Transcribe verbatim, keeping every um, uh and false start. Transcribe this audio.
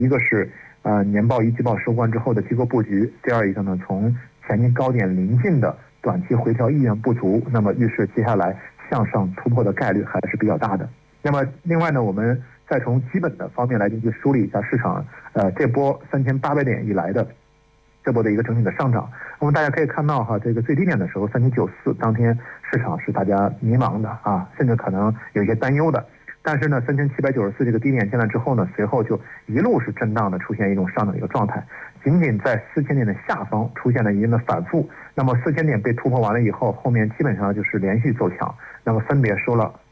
一个是呃年报一季报收官之后的机构布局，第二一个呢，从前期高点临近的短期回调意愿不足，那么预示接下来向上突破的概率还是比较大的。那么另外呢，我们再从基本的方面来进去梳理一下市场呃这波三千八百点以来的这波的一个整体的上涨。那么大家可以看到哈，这个最低点的时候三千九四，当天市场是大家迷茫的啊，甚至可能有一些担忧的。但是呢，三千七百九十四这个低点进来之后呢，随后就一路是震荡的，出现一种上涨的一个状态，仅仅在四千点的下方出现了一定的反复。那么四千点被突破完了以后，后面基本上就是连续走强，那么分别收了